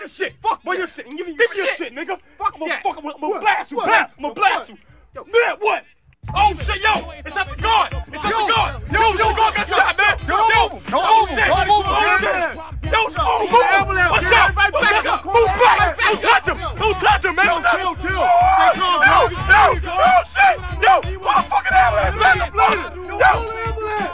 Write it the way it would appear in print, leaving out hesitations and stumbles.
your shit. Fuck Where yeah. your shit? Give me Give me your shit. shit, nigga. Fuck I'm that. gonna blast you. What? I'm gonna blast you. Yo. Man, what? Oh shit, yo! It's at the guard! It's at the guard! Yo, the guard got shot, man! Yo, shit! Don't move, Oh man. shit! Yo, move! ambulance, Watch get out! right back Watch out! up. Move back! Don't touch him! Don't touch him, man! Chill, chill. Oh, Stay calm, yo, bro. yo, shit! Yo, call a fucking ambulance, man! I'm bleeding! Yo!